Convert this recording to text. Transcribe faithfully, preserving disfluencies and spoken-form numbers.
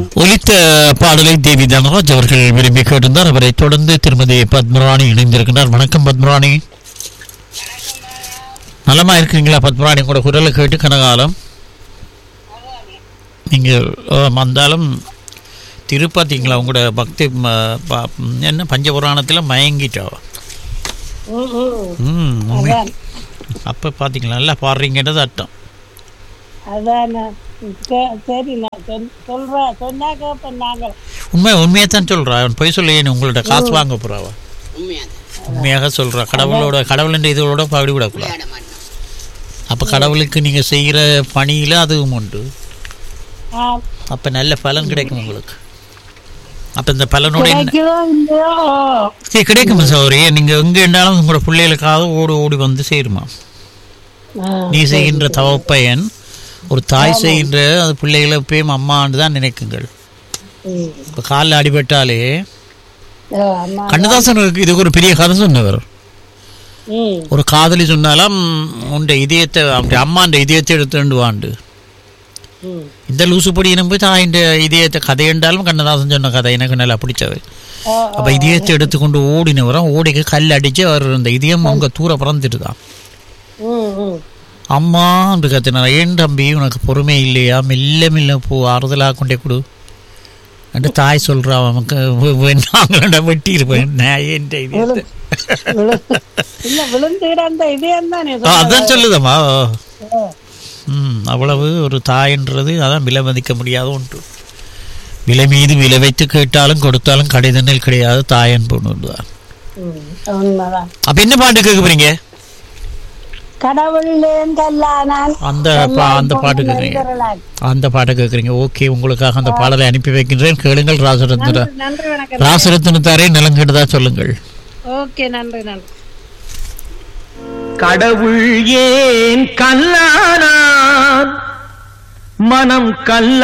ஒலித்த பாடலை தேவி தனராஜ் அவர்கள் விரும்பி கேட்டிருந்தார். அவரை தொடர்ந்து திருமதி பத்மராணி இணைந்திருக்கிறார். வணக்கம் பத்மராணி. நலமா இருக்கீங்களா பத்மராணி? கூட குரலை கேட்டு கனகாலம் நீங்கள் வந்தாலும் திருப்பதிங்களா உங்களோட பக்தி என்ன பஞ்சபுராணத்தில் மயங்கிட்டா? ம் அப்போ பார்த்தீங்களா நல்லா பாடுறீங்கன்றது அர்த்தம். உண்மை உண்மையாக தான் சொல்கிறா. அவன் போய் சொல்லி உங்கள்ட்ட காசு வாங்க போகிறாவா? உண்மையாக சொல்கிறா. கடவுளோட கடவுளின் இதோட பாடி விடக்கூடாது. அப்போ கடவுளுக்கு நீங்கள் செய்கிற பணியில் அதுவும் உண்டு. அப்போ நல்ல பலன் கிடைக்கும் உங்களுக்கு. அப்போ இந்த பலனோட சரி கிடைக்கும் சௌரி. நீங்கள் எங்கே இருந்தாலும் உங்களோட பிள்ளைகளுக்காக ஓடி ஓடி வந்து சேருமா? நீ செய்கின்ற தவப்பயன் ஒரு தாய் செய்கின்ற அது பிள்ளைகளை எப்பயும் அம்மான்னு தான் நினைக்குங்கள். இப்போ காலில் அடிபட்டாலே கண்ணதாசனுக்கு இதுக்கு ஒரு பெரிய கதை சொன்னவர். ஒரு காதலி சொன்னாலும் உண்ட இதயத்தை அப்படி அம்மாண்ட இதயத்தை எடுத்துண்டு வாண்டு இந்த லூசுப்படி போய் தாயின் இதயத்தை கதை என்றாலும் கண்ணதாசன் சொன்ன கதை எனக்கு நல்லா பிடிச்சது. அப்போ இதயத்தை எடுத்துக்கொண்டு ஓடினவரும் ஓடிக்கு கல் அடித்து அவர் இந்த இதயம் அவங்க தூர பறந்துட்டுதான். அம்மா என்று கத்தினார். ஏன் தம்பி உனக்கு பொறுமை இல்லையா? மெல்ல மெல்ல போ ஆறுதலாக கொண்டே கொடு என்று தாய் சொல்கிறா. அவனுக்கு நாங்கள வெட்டி இருப்பேன் அதான் சொல்லுதம்மா. ம் அவ்வளவு ஒரு தாயின்றது அதான் விலை மதிக்க முடியாத ஒன்று. விலை மீது விலை வைத்து கேட்டாலும் கொடுத்தாலும் கடைதனில் கிடையாது தாயன் பொண்ணு ஒன்று தான். அப்ப என்ன பாட்டு கேட்க போறீங்க? அந்த அந்த பாட்டு கேட்குறீங்க அந்த பாட்டை கேட்குறீங்க. ஓகே, உங்களுக்காக அந்த பாடலை அனுப்பி வைக்கின்றேன். கேளுங்கள். ராசரத்ன ராசரத்னத்தாரே நிலம் கேட்டதா சொல்லுங்கள். ஓகே, நன்றி நன்றி. கடவுள் ஏன் கல்லானான் மனம் கல்ல